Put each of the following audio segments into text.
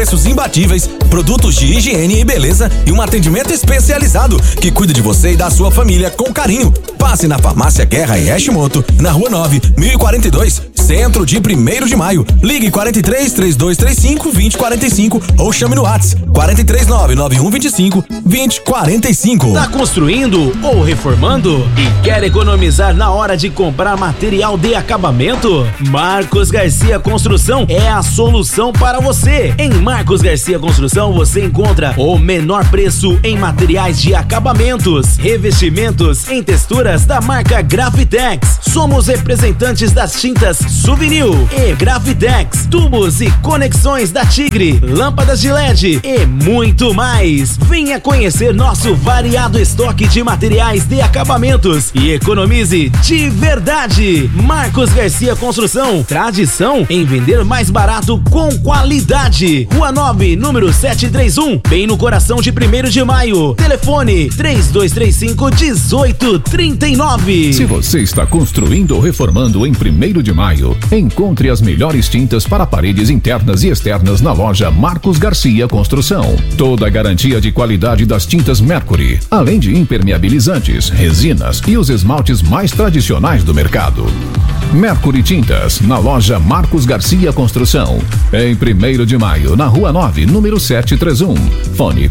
Preços imbatíveis, produtos de higiene e beleza e um atendimento especializado que cuida de você e da sua família com carinho. Passe na Farmácia Guerra e Hashimoto, na Rua 9, 1042, Centro de 1º de Maio. Ligue 43 3235 2045 ou chame no WhatsApp 439 9125 2045. Tá construindo ou reformando e quer economizar na hora de comprar material de acabamento? Marcos Garcia Construção é a solução para você. Em Marcos Garcia Construção você encontra o menor preço em materiais de acabamentos, revestimentos em texturas da marca Grafitex. Somos representantes das tintas Souvenir e Grafitex, tubos e conexões da Tigre, lâmpadas de LED e muito mais. Venha conhecer nosso variado estoque de materiais de acabamentos e economize de verdade. Marcos Garcia Construção, tradição em vender mais barato com qualidade. Rua 9, número 731, bem no coração de 1º de Maio. Telefone 3235-1839. Se você está construindo ou reformando em 1º de Maio, encontre as melhores tintas para paredes internas e externas na loja Marcos Garcia Construção. Toda a garantia de qualidade das tintas Mercury, além de impermeabilizantes, resinas e os esmaltes mais tradicionais do mercado. Mercury Tintas, na loja Marcos Garcia Construção. Em 1º de Maio, na Rua 9, número 731. Fone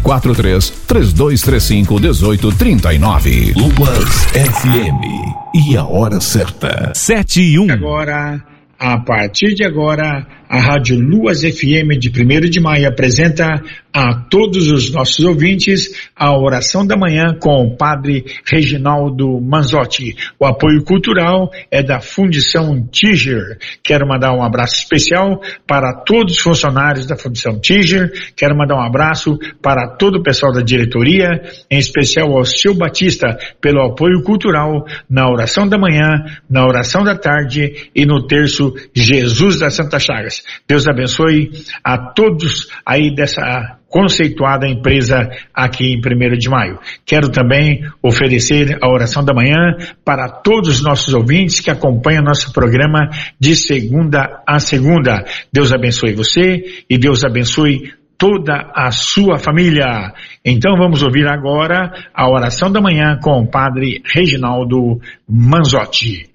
43-3235-1839. Luas FM. E a hora certa. 7:01. Agora, a partir de agora, a Rádio Luas FM de 1º de Maio apresenta a todos os nossos ouvintes a oração da manhã com o Padre Reginaldo Manzotti. O apoio cultural é da Fundição Tiger. Quero mandar um abraço especial para todos os funcionários da Fundição Tiger. Quero mandar um abraço para todo o pessoal da diretoria, em especial ao Seu Batista, pelo apoio cultural na oração da manhã, na oração da tarde e no terço Jesus das Santas Chagas. Deus abençoe a todos aí dessa conceituada empresa aqui em 1º de Maio. Quero também oferecer a oração da manhã para todos os nossos ouvintes que acompanham nosso programa de segunda a segunda. Deus abençoe você e Deus abençoe toda a sua família. Então vamos ouvir agora a oração da manhã com o Padre Reginaldo Manzotti.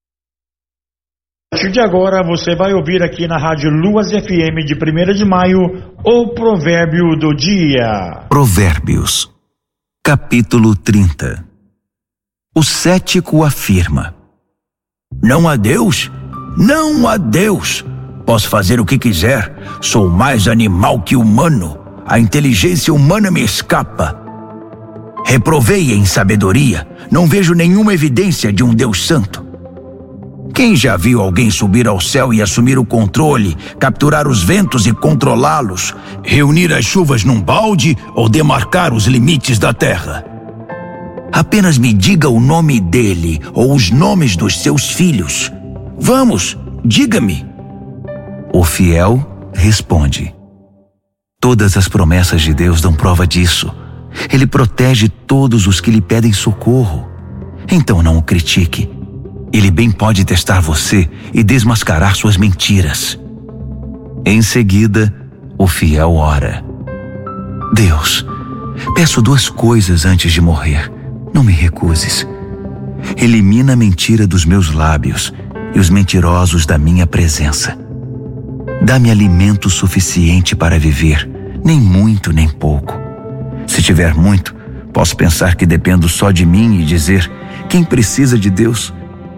A partir de agora você vai ouvir aqui na Rádio Luas FM de 1º de Maio o provérbio do dia. Provérbios, capítulo 30. O cético afirma: não há Deus? Não há Deus. Posso fazer o que quiser. Sou mais animal que humano. A inteligência humana me escapa. Reprovei em sabedoria. Não vejo nenhuma evidência de um Deus santo. Quem já viu alguém subir ao céu e assumir o controle, capturar os ventos e controlá-los, reunir as chuvas num balde ou demarcar os limites da terra? Apenas me diga o nome dele ou os nomes dos seus filhos. Vamos, diga-me. O fiel responde: todas as promessas de Deus dão prova disso. Ele protege todos os que lhe pedem socorro. Então não o critique. Ele bem pode testar você e desmascarar suas mentiras. Em seguida, o fiel ora: Deus, peço 2 coisas antes de morrer. Não me recuses. Elimina a mentira dos meus lábios e os mentirosos da minha presença. Dá-me alimento suficiente para viver, nem muito nem pouco. Se tiver muito, posso pensar que dependo só de mim e dizer: quem precisa de Deus?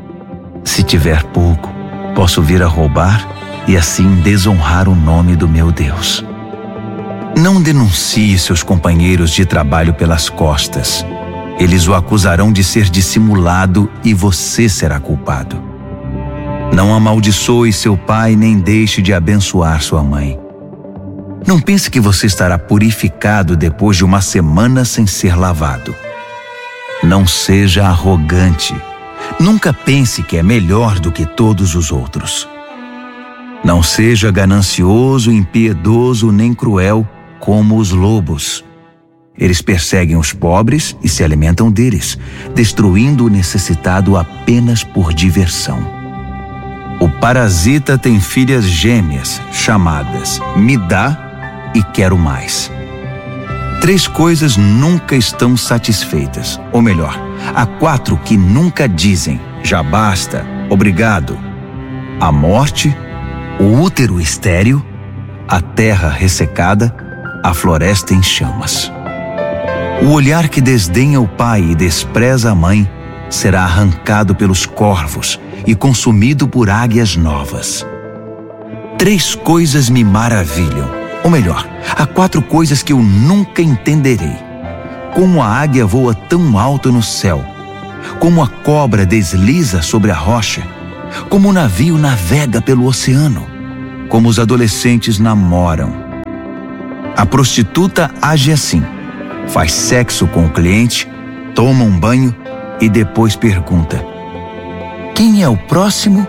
Se tiver pouco, posso vir a roubar e assim desonrar o nome do meu Deus. Não denuncie seus companheiros de trabalho pelas costas. Eles o acusarão de ser dissimulado e você será culpado. Não amaldiçoe seu pai nem deixe de abençoar sua mãe. Não pense que você estará purificado depois de uma semana sem ser lavado. Não seja arrogante. Nunca pense que é melhor do que todos os outros. Não seja ganancioso, impiedoso nem cruel como os lobos. Eles perseguem os pobres e se alimentam deles, destruindo o necessitado apenas por diversão. O parasita tem filhas gêmeas chamadas Midá e quero mais. 3 coisas nunca estão satisfeitas. Ou melhor, há 4 que nunca dizem: já basta, obrigado. A morte, o útero estéril, a terra ressecada, a floresta em chamas. O olhar que desdenha o pai e despreza a mãe será arrancado pelos corvos e consumido por águias novas. 3 coisas me maravilham. Ou melhor, há 4 coisas que eu nunca entenderei. Como a águia voa tão alto no céu, como a cobra desliza sobre a rocha, como o navio navega pelo oceano, como os adolescentes namoram. A prostituta age assim: faz sexo com o cliente, toma um banho e depois pergunta: quem é o próximo?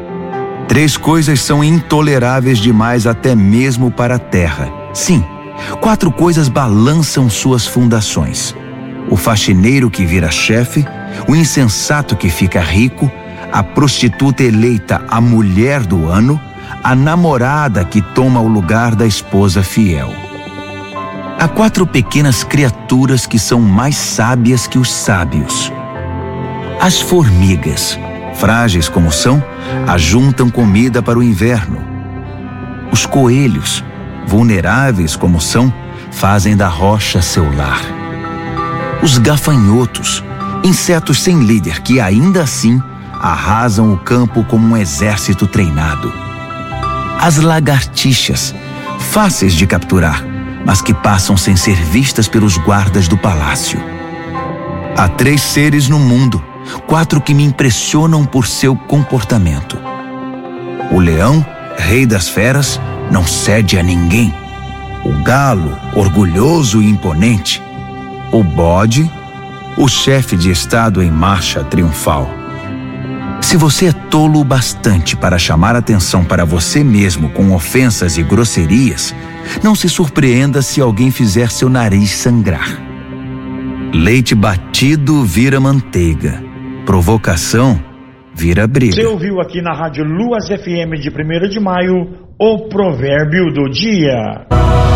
3 coisas são intoleráveis demais até mesmo para a terra. Sim, 4 coisas balançam suas fundações: o faxineiro que vira chefe, o insensato que fica rico, a prostituta eleita a mulher do ano, a namorada que toma o lugar da esposa fiel. Há 4 pequenas criaturas que são mais sábias que os sábios. As formigas, frágeis como são, ajuntam comida para o inverno. Os coelhos, vulneráveis como são, fazem da rocha seu lar. Os gafanhotos, insetos sem líder que ainda assim arrasam o campo como um exército treinado. As lagartixas, fáceis de capturar, mas que passam sem ser vistas pelos guardas do palácio. Há 3 seres no mundo, 4 que me impressionam por seu comportamento. O leão, rei das feras, não cede a ninguém. O galo, orgulhoso e imponente. O bode, o chefe de estado em marcha triunfal. Se você é tolo o bastante para chamar atenção para você mesmo com ofensas e grosserias, não se surpreenda se alguém fizer seu nariz sangrar. Leite batido vira manteiga. Provocação vira briga. Você ouviu aqui na Rádio Luas FM de 1º de maio o provérbio do dia.